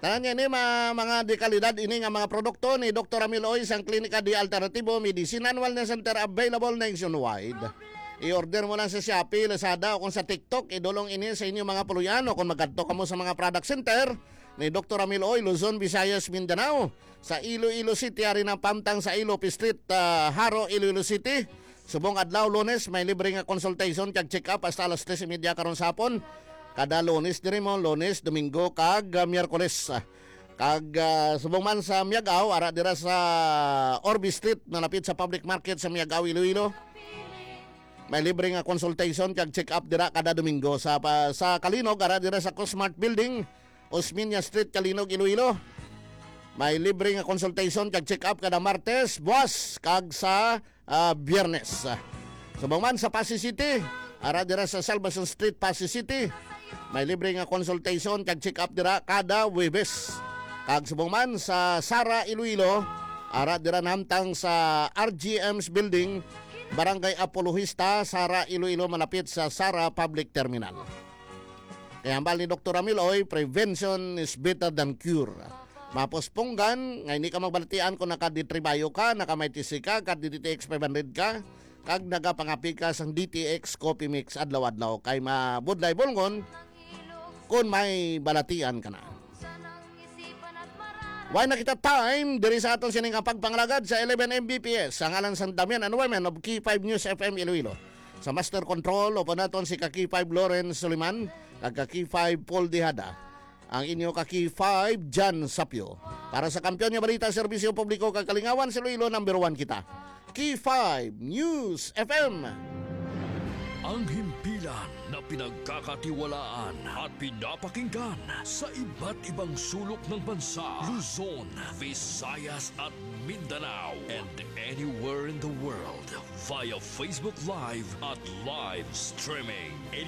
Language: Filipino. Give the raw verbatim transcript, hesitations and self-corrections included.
Tanan ni mga, mga dekalidad ini nga mga produkto ni Doctor Ramil Oy sang Klinika di Alternativo Medicine and Wellness Center available nationwide. I-order mo lang sa Shopee, Lazada o kung sa TikTok, idulong ini sa inyo mga puluyan o kung magkadto ka mo sa mga product center ni Doctor Ramil Oy, Luzon, Visayas, Mindanao. Sa Iloilo City, ari ng pamtang sa Ilope Street, uh, Haro, Iloilo City. Subong adlaw Lunes, may libre nga consultation kag check up hasta alas tres thirty karon sapon. Kada Lunes diri mo, Lunes, Domingo kag uh, Miyerkules. Kag uh, subong man sa Miagaw, ara dira sa Orbi Street, malapit sa public market sa Miagaw, Iloilo. May libre nga consultation kag check up dira kada Domingo sa pa, sa Kalinog, ara dira sa Cosmart Building, Osmeña Street, Kalinog, Iloilo. May libre nga consultation kag check up kada Martes, buwas kag sa uh, Biyernes. Subong man sa Pasig City, ara dira sa Salvacion Street, Pasig City. May libre nga consultation kag check up dira kada Huwebes. Kag subong man sa Sara, Iloilo, ara dira namtang sa R G M's Building, Barangay Apologista, Sara, Iloilo, malapit sa Sara Public Terminal. Kaya ambal ni Doctor Ramil Oy, prevention is better than cure. Maposponggan, ngay ni ka magbalatian kung nakaditribayo ka, nakamay T C ka, kad D T X five hundred ka, kag nagapangapi ka sang D T X Coffee Mix adlaw-adlaw kay mabudlay bolngon kung may balatian ka na. Why na kita time diri sa aton sining pagpangalagad sa eleven M B P S ang alang sang Damian and Women of Key five News F M Iloilo. Sa Master Control o naton si Kaki five Lawrence Suliman, kag Kaki five Paul Dihada. Ang inyo Kaki five Jan Sapio. Para sa kampiyon nga balita, serbisyo publiko kag kalingawan sa Iloilo, number one kita. Key five News F M. Ang himpilan na pinagkakatiwalaan at pinapakinggan sa iba't ibang sulok ng bansa, Luzon, Visayas at Mindanao, and anywhere in the world via Facebook Live at live streaming.